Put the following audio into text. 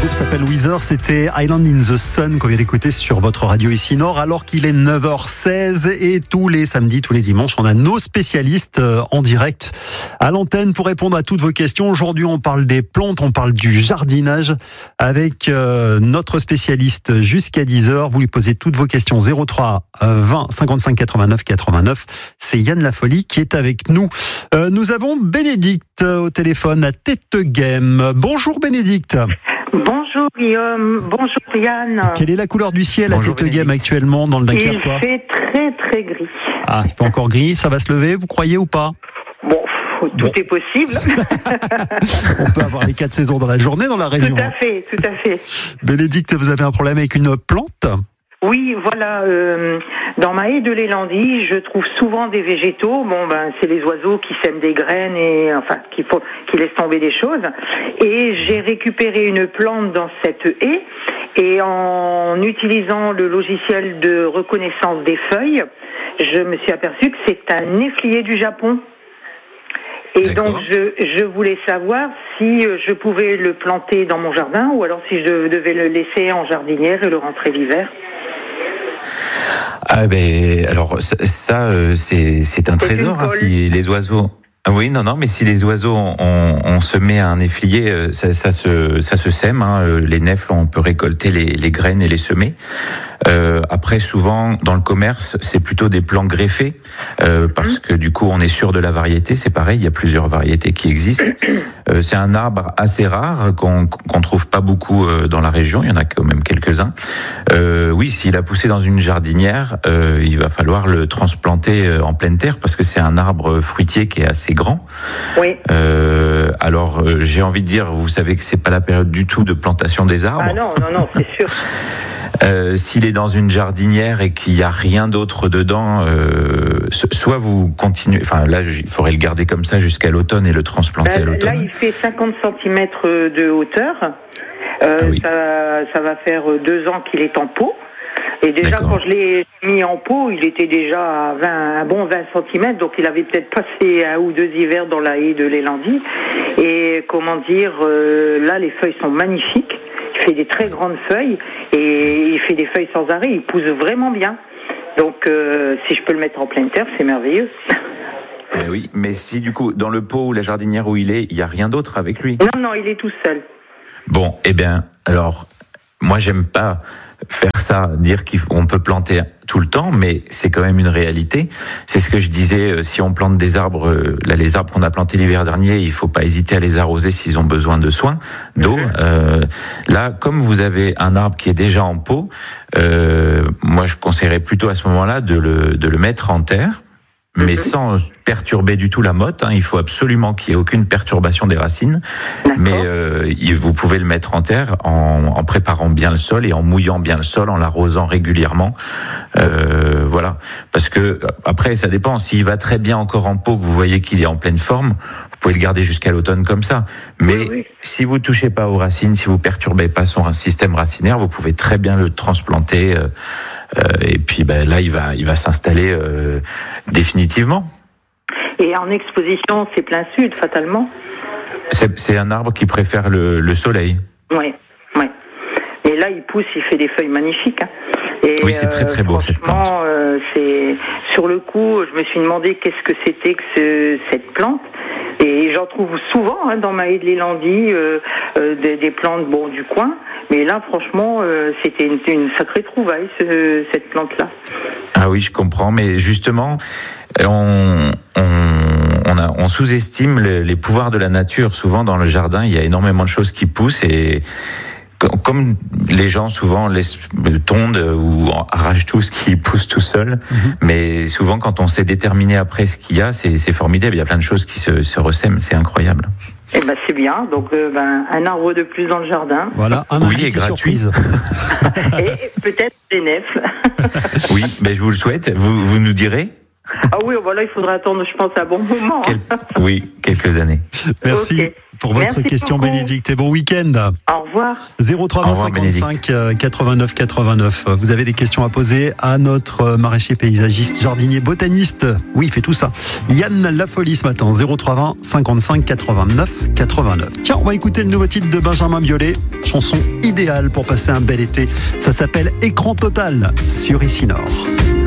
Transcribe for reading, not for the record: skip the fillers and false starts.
groupe s'appelle Weezer, c'était Island in the Sun qu'on vient d'écouter sur votre radio ici Nord, alors qu'il est 9h16 et tous les samedis, tous les dimanches, on a nos spécialistes en direct à l'antenne pour répondre à toutes vos questions. Aujourd'hui, on parle des plantes, on parle du jardinage avec notre spécialiste jusqu'à 10h. Vous lui posez toutes vos questions 03 20 55 89 89. C'est Yann Lafolie qui est avec nous. Nous avons Bénédicte au téléphone à Téteghem. Bonjour Bénédicte. Bonjour Guillaume, bonjour Yann. Quelle est la couleur du ciel à Téteghem actuellement dans le Dunkerquois ? Il fait très très gris. Ah, il fait encore gris, ça va se lever, vous croyez ou pas ? Bon, tout est possible. On peut avoir les 4 saisons dans la journée dans la région. Tout à fait. Bénédicte, vous avez un problème avec une plante ? Oui, voilà. Dans ma haie de l'Élandie, je trouve souvent des végétaux. Bon, c'est les oiseaux qui sèment des graines et qui laissent tomber des choses. Et j'ai récupéré une plante dans cette haie et en utilisant le logiciel de reconnaissance des feuilles, je me suis aperçue que c'est un néflier du Japon. Et D'accord. donc, je voulais savoir si je pouvais le planter dans mon jardin ou alors si je devais le laisser en jardinière et le rentrer l'hiver. Ah ben alors ça c'est un trésor hein, si les oiseaux. Ah oui, non, mais si les oiseaux on se met à un néflier, ça se sème. Hein, les nèfles, on peut récolter les graines et les semer. Après, souvent dans le commerce, c'est plutôt des plants greffés parce que du coup, on est sûr de la variété. C'est pareil, il y a plusieurs variétés qui existent. C'est un arbre assez rare qu'on trouve pas beaucoup dans la région. Il y en a quand même quelques-uns. Oui, s'il a poussé dans une jardinière, il va falloir le transplanter en pleine terre parce que c'est un arbre fruitier qui est assez grand. Oui. Alors, j'ai envie de dire, vous savez que c'est pas la période du tout de plantation des arbres. Ah non, c'est sûr. S'il est dans une jardinière et qu'il n'y a rien d'autre dedans, soit vous continuez. Enfin, là, il faudrait le garder comme ça jusqu'à l'automne et le transplanter à l'automne. Là, il fait 50 cm de hauteur. Oui. Ça va faire 2 ans qu'il est en pot. Et déjà, D'accord. quand je l'ai mis en pot, il était déjà à un bon 20 cm, donc il avait peut-être passé 1 ou 2 hivers dans la haie de l'Élandie. Et là, les feuilles sont magnifiques. Il fait des très grandes feuilles et il fait des feuilles sans arrêt. Il pousse vraiment bien. Donc, si je peux le mettre en pleine terre, c'est merveilleux. Oui, mais si du coup, dans le pot ou la jardinière où il n'y a rien d'autre avec lui. Non, il est tout seul. Bon, eh bien, alors, moi, j'aime pas faire ça, dire qu'on peut planter tout le temps, mais c'est quand même une réalité. C'est ce que je disais, si on plante des arbres, là, les arbres qu'on a plantés l'hiver dernier, il faut pas hésiter à les arroser s'ils ont besoin de soins, d'eau. Là, comme vous avez un arbre qui est déjà en pot, moi, je conseillerais plutôt à ce moment-là de le mettre en terre, mais sans perturber du tout la motte. Il faut absolument qu'il n'y ait aucune perturbation des racines. D'accord. Mais vous pouvez le mettre en terre en préparant bien le sol et en mouillant bien le sol, en l'arrosant régulièrement. Voilà. Parce que après, ça dépend. S'il va très bien encore en pot, que vous voyez qu'il est en pleine forme, vous pouvez le garder jusqu'à l'automne comme ça. Mais Oui. si vous touchez pas aux racines, si vous perturbez pas son système racinaire, vous pouvez très bien le transplanter. Et puis là, il va s'installer définitivement. Et en exposition, c'est plein sud, fatalement. C'est un arbre qui préfère le soleil. Oui. Et là, il pousse, il fait des feuilles magnifiques. Et oui, c'est très très beau cette plante. C'est sur le coup, je me suis demandé qu'est-ce que c'était que cette plante. Et j'en trouve souvent dans ma haie de l'Élandie des plantes du coin. Mais là, franchement, c'était une sacrée trouvaille, cette plante-là. Ah oui, je comprends. Mais justement, on sous-estime les pouvoirs de la nature. Souvent, dans le jardin, il y a énormément de choses qui poussent et comme les gens souvent tondent ou arrachent tout ce qui pousse tout seul, mais souvent quand on sait déterminer après ce qu'il y a, c'est formidable. Il y a plein de choses qui se ressèment, c'est incroyable. Eh c'est bien. Donc un arbre de plus dans le jardin. Voilà, un oui, invité et gratuit. surprise. Et peut-être des nèfles. Oui, je vous le souhaite. Vous nous direz. Ah oui, voilà, il faudra attendre, je pense, un bon moment. Oui, quelques années. Merci pour votre question, beaucoup. Bénédicte, et bon week-end. Au revoir. 03 55 89 89. Vous avez des questions à poser à notre maraîcher paysagiste, jardinier, botaniste. Oui, il fait tout ça. Yann Lafolie ce matin, 03 20 55 89 89. Tiens, on va écouter le nouveau titre de Benjamin Biolay, chanson idéale pour passer un bel été. Ça s'appelle Écran Total sur Ici Nord.